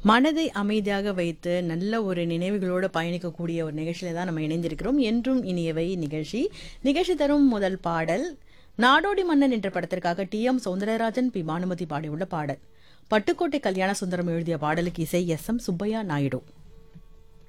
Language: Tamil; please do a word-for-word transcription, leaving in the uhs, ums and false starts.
மனதை அமைதியாக வைத்து நல்ல ஒரு நினைவுகளோடு பயணிக்கக்கூடிய ஒரு நிகழ்ச்சியில தான் நம்ம இணைந்திருக்கிறோம். என்றும் இனியவை நிகழ்ச்சி. நிகழ்ச்சி தரும் முதல் பாடல் நாடோடி மன்னன் என்ற படத்திற்காக D M Soundararajan, B Bhanumathi பாடியுள்ள பாடல். பட்டுக்கோட்டை கல்யாண சுந்தரம் எழுதிய பாடலுக்கு இசை எஸ் எம் சுப்பையா நாயுடு.